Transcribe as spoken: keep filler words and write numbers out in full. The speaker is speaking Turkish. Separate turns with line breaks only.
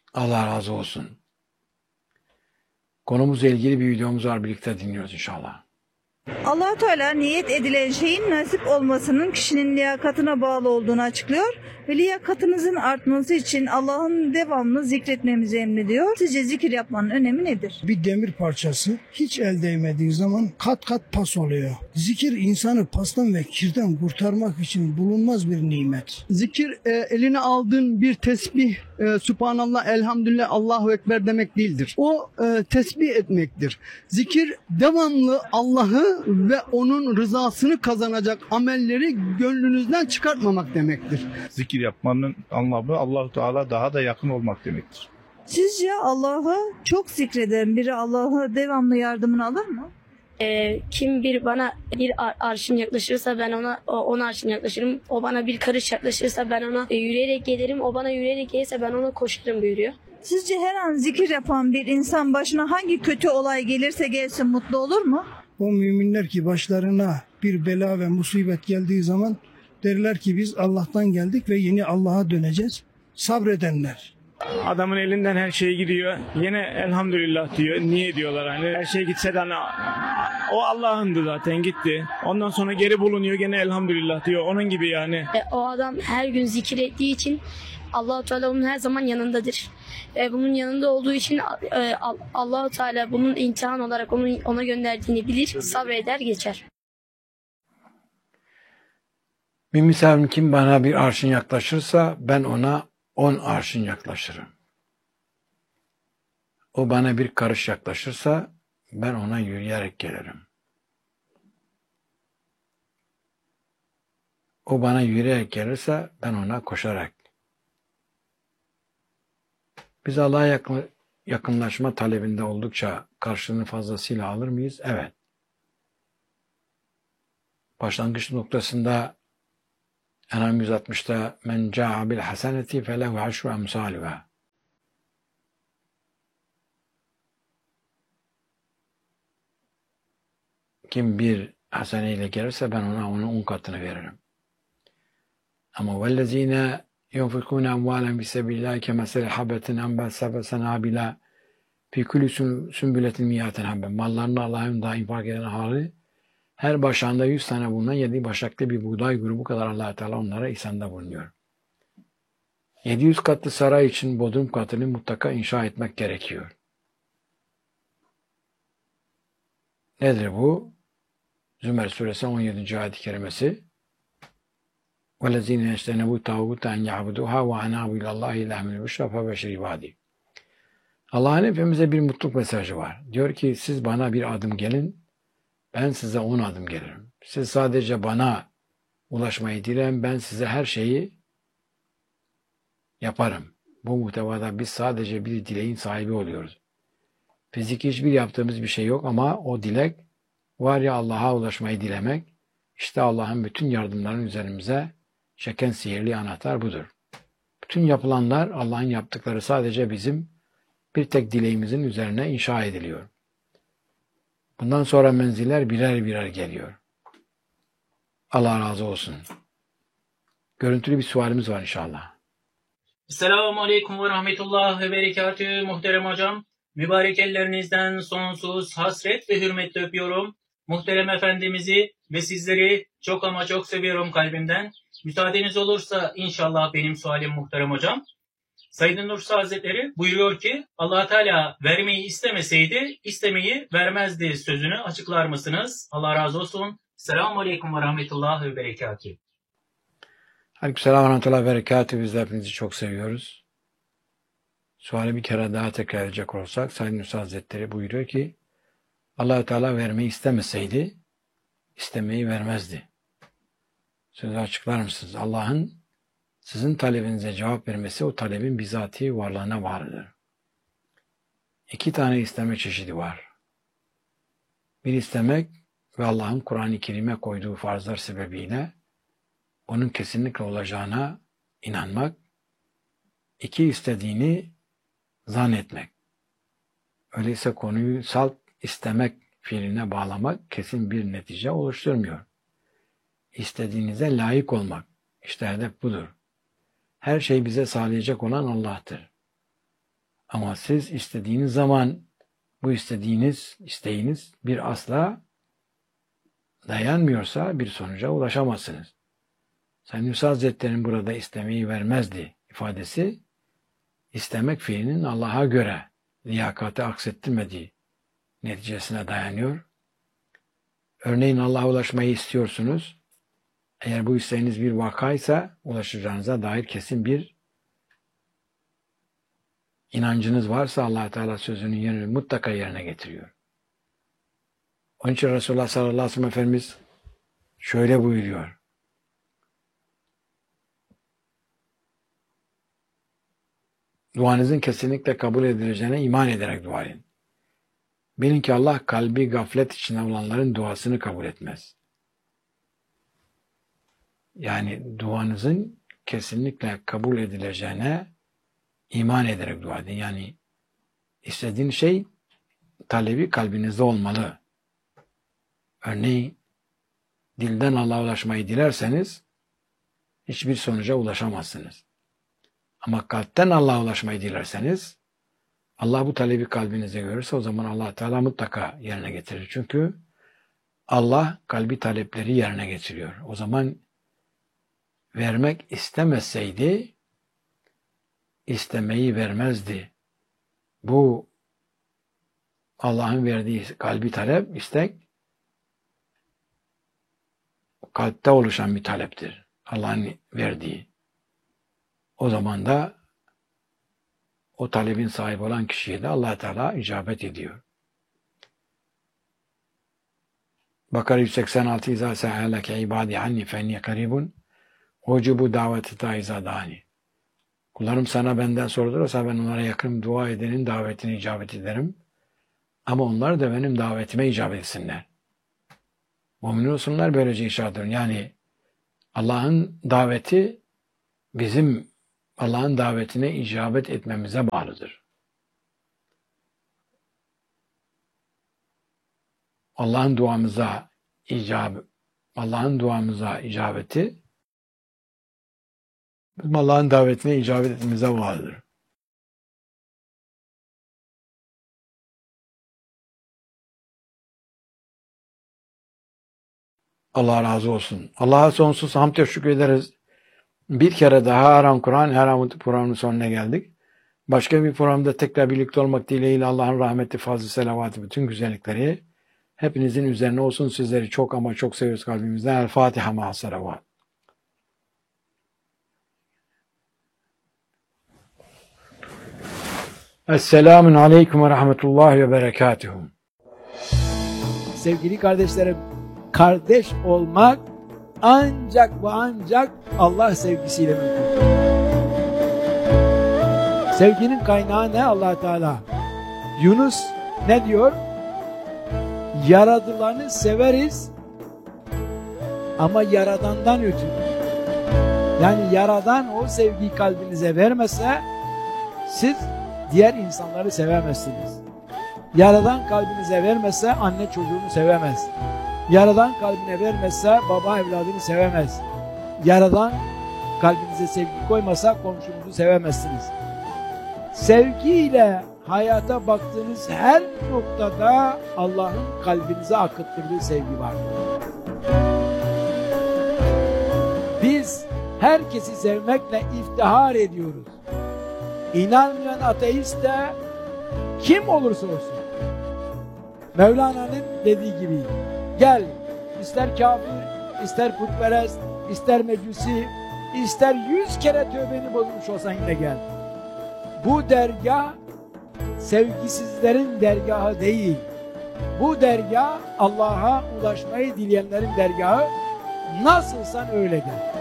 Allah razı olsun. Konumuzla ilgili bir videomuz var. Birlikte dinliyoruz inşallah.
Allah Teala niyet edilen şeyin nasip olmasının kişinin liyakatına bağlı olduğunu açıklıyor ve liyakatınızın artması için Allah'ın devamlı zikretmemizi emrediyor. Sizce zikir yapmanın önemi nedir?
Bir demir parçası hiç el değmediği zaman kat kat pas oluyor. Zikir insanı pastan ve kirden kurtarmak için bulunmaz bir nimet.
Zikir e, eline aldığın bir tesbih, e, Sübhanallah, Elhamdülillah, Allahu Ekber demek değildir. O e, tesbih etmektir. Zikir devamlı Allah'ı ve onun rızasını kazanacak amelleri gönlünüzden çıkartmamak demektir.
Zikir yapmanın anlamı Allah-u Teala daha da yakın olmak demektir.
Sizce Allah'ı çok zikreden biri Allah'ı devamlı yardımını alır mı?
Ee, kim bir bana bir ar- arşın yaklaşırsa ben ona o- ona arşın yaklaşırım. O bana bir karış yaklaşırsa ben ona e, yürüyerek gelirim. O bana yürüyerek gelirse ben ona koşarım buyuruyor.
Sizce her an zikir yapan bir insan başına hangi kötü olay gelirse gelsin mutlu olur mu?
O müminler ki başlarına bir bela ve musibet geldiği zaman derler ki biz Allah'tan geldik ve yeni Allah'a döneceğiz. Sabredenler.
Adamın elinden her şey gidiyor. Yine elhamdülillah diyor. Niye diyorlar hani her şey gitse de hani o Allah'ındı zaten gitti. Ondan sonra geri bulunuyor gene elhamdülillah diyor. Onun gibi yani.
E, o adam her gün zikir ettiği için Allah-u Teala onun her zaman yanındadır. E, bunun yanında olduğu için e, Allah-u Teala bunun imtihan olarak onun ona gönderdiğini bilir, sabreder, geçer.
Bir misafirim kim bana bir arşın yaklaşırsa ben ona on arşın yaklaşırım. O bana bir karış yaklaşırsa ben ona yürüyerek gelirim. O bana yürüyerek gelirse ben ona koşarak. Biz Allah'a yakın, yakınlaşma talebinde oldukça karşılığını fazlasıyla alır mıyız? Evet. Başlangıç noktasında En'am yüz altmışta men ca'a bil haseneti felehu aşru emsaluha. Kim bir haseneyle gelirse ben ona onun on katını veririm. Ama vellezine yunfikûne emvâlen bisebilâhi kemesel habbetin enbet sebe senâbila fi kulli sümbületin miyaten habbe. Mallarını Allah'ın da infak eden hali her başağında yüz tane bulunan yedi başaklı bir buğday grubu kadar Allah Teala onlara ihsanda bulunuyor. yedi yüz katlı saray için bodrum katını mutlaka inşa etmek gerekiyor. Nedir bu? Zümer suresi on yedinci ayet-i kerimesi. وَالَّذ۪ينَ يَجْتَنَبُوا تَاغُوتَ اَنْ يَعْبُدُوهَا وَاَنَابُوا اِلَى اللّٰهِ اِلَٰهِ مِنْ الْبُشْرَ فَبَشِرِ عِبَادِي. Allah'ın hepimize bir mutluluk mesajı var. Diyor ki siz bana bir adım gelin, ben size on adım gelirim. Siz sadece bana ulaşmayı dileyin, ben size her şeyi yaparım. Bu muhtevada biz sadece bir dileğin sahibi oluyoruz. Fiziki hiçbir yaptığımız bir şey yok ama o dilek var ya Allah'a ulaşmayı dilemek, işte Allah'ın bütün yardımlarının üzerimize çeken sihirli anahtar budur. Bütün yapılanlar Allah'ın yaptıkları sadece bizim bir tek dileğimizin üzerine inşa ediliyor. Bundan sonra menziller birer birer geliyor. Allah razı olsun. Görüntülü bir sualimiz var inşallah.
Esselamu Aleyküm ve Rahmetullah ve Berekatü muhterem hocam. Mübarek ellerinizden sonsuz hasret ve hürmetle öpüyorum. Muhterem Efendimiz'i ve sizleri çok ama çok seviyorum kalbimden. Müsaadeniz olursa inşallah benim sualim muhterem hocam. Said Nursi Hazretleri buyuruyor ki Allah Teala vermeyi istemeseydi istemeyi vermezdi sözünü açıklar mısınız? Allah razı olsun. Selamun Aleyküm ve Rahmetullah ve Berekatü.
Aleykümselam ve rahmetullah ve berekatü. Biz de hepinizi çok seviyoruz. Suali bir kere daha tekrar edecek olursak Said Nursi Hazretleri buyuruyor ki Allah Teala vermeyi istemeseydi istemeyi vermezdi. Sözü açıklar mısınız? Allah'ın sizin talebinize cevap vermesi o talebin bizatihi varlığına bağlıdır. İki tane isteme çeşidi var. Bir istemek ve Allah'ın Kur'an-ı Kerim'e koyduğu farzlar sebebiyle onun kesinlikle olacağına inanmak. İki istediğini zannetmek. Öyleyse konuyu salt istemek fiiline bağlamak kesin bir netice oluşturmuyor. İstediğinize layık olmak. İşte hedef budur. Her şey bize sağlayacak olan Allah'tır. Ama siz istediğiniz zaman bu istediğiniz isteğiniz bir asla dayanmıyorsa bir sonuca ulaşamazsınız. Said Nursi Hazretleri'nin burada istemeyi vermezdi ifadesi, istemek fiilinin Allah'a göre liyakati aksettirmediği neticesine dayanıyor. Örneğin Allah'a ulaşmayı istiyorsunuz. Eğer bu isteğiniz bir vakaysa ulaşacağınıza dair kesin bir inancınız varsa Allah Teala sözünün yerini mutlaka yerine getiriyor. Onun için Resulullah sallallahu aleyhi ve sellem Efendimiz şöyle buyuruyor. Duanızın kesinlikle kabul edileceğine iman ederek dua edin. Bilin ki Allah kalbi gaflet içinde olanların duasını kabul etmez. Yani duanızın kesinlikle kabul edileceğine iman ederek dua edin. Yani istediğin şey talebi kalbinizde olmalı. Örneğin dilden Allah'a ulaşmayı dilerseniz hiçbir sonuca ulaşamazsınız. Ama kalpten Allah'a ulaşmayı dilerseniz Allah bu talebi kalbinizde görürse o zaman Allah Teala mutlaka yerine getirir. Çünkü Allah kalbi talepleri yerine getiriyor. O zaman vermek istemeseydi istemeyi vermezdi. Bu Allah'ın verdiği kalbi talep, istek kalpte oluşan bir taleptir. Allah'ın verdiği. O zaman da o talebin sahibi olan kişiye de Allah Teala icabet ediyor. Bakara yüz seksen altı İzâ se'âleke ibâdî anni fenni karibun ucubu daveti ta izâ dâni. Kullarım sana benden sorulursa ben onlara yakın dua edenin davetine icabet ederim. Ama onlar da benim davetime icabet etsinler. Mümin olsunlar böylece inşadır. Yani Allah'ın daveti bizim Allah'ın davetine icabet etmemize bağlıdır. Allah'ın duamıza icab Allah'ın duamıza icabeti bizim Allah'ın davetine icabet etmemize bağlıdır. Allah razı olsun. Allah'a sonsuz hamd ve şükür ederiz. Bir kere daha Aram Kur'an, Aram programının sonuna geldik. Başka bir programda tekrar birlikte olmak dileğiyle Allah'ın rahmeti, fazlı, selavatı, bütün güzellikleri hepinizin üzerine olsun. Sizleri çok ama çok seviyoruz kalbimizden. El Fatiha ma'a salavat. Esselamun aleyküm ve rahmetullahi ve berekatuhu.
Sevgili kardeşlerim, kardeş olmak ancak ve ancak Allah sevgisiyle mümkün. Sevginin kaynağı ne? Allah Teala. Yunus ne diyor? Yaradılanı severiz ama Yaradan'dan ötürü. Yani Yaradan o sevgiyi kalbinize vermese siz diğer insanları sevemezsiniz. Yaradan kalbinize vermezse anne çocuğunu sevemez. Yaradan kalbine vermezse baba evladını sevemez. Yaradan kalbinize sevgi koymasa komşunuzu sevemezsiniz. Sevgiyle hayata baktığınız her noktada Allah'ın kalbinize akıttırdığı sevgi var. Biz herkesi sevmekle iftihar ediyoruz. İnanmayan ateist de kim olursa olsun Mevlana'nın dediği gibi gel, ister kafir, ister putperest, ister mecusi, ister yüz kere tövbeni bozmuş olsan yine gel. Bu dergah sevgisizlerin dergahı değil. Bu dergah Allah'a ulaşmayı dileyenlerin dergahı. Nasılsan öyle gel.